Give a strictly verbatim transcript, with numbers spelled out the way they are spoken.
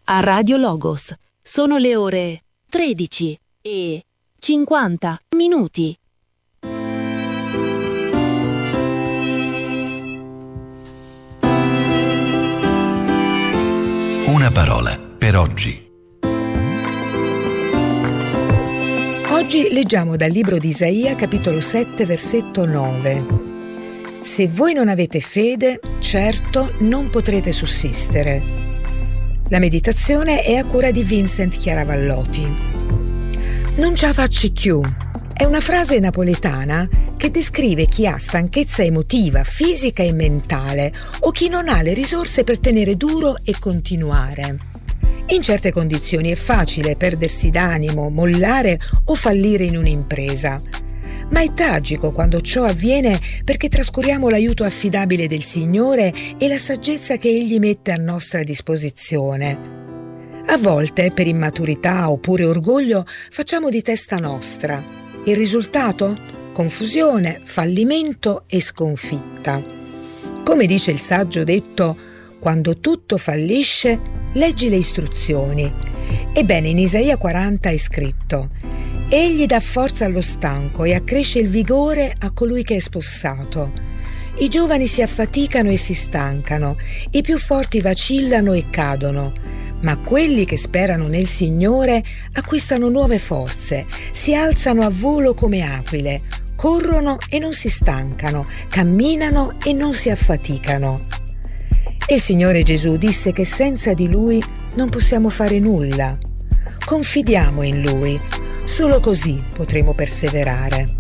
a Radio Logos. Sono le ore tredici e cinquanta minuti. Una parola per oggi. Oggi leggiamo dal libro di Isaia, capitolo sette, versetto nove. Se voi non avete fede, certo non potrete sussistere. La meditazione è a cura di Vincent Chiaravallotti. Non ce la facci più è una frase napoletana che descrive chi ha stanchezza emotiva, fisica e mentale o chi non ha le risorse per tenere duro e continuare. In certe condizioni è facile perdersi d'animo, mollare o fallire in un'impresa. Ma è tragico quando ciò avviene perché trascuriamo l'aiuto affidabile del Signore e la saggezza che Egli mette a nostra disposizione. A volte, per immaturità oppure orgoglio, facciamo di testa nostra. Il risultato? Confusione, fallimento e sconfitta. Come dice il saggio detto, quando tutto fallisce, leggi le istruzioni. Ebbene, in Isaia quaranta è scritto: Egli dà forza allo stanco e accresce il vigore a colui che è spossato. I giovani si affaticano e si stancano, i più forti vacillano e cadono, ma quelli che sperano nel Signore acquistano nuove forze, si alzano a volo come aquile, corrono e non si stancano, camminano e non si affaticano. Il Signore Gesù disse che senza di Lui non possiamo fare nulla. Confidiamo in Lui, solo così potremo perseverare.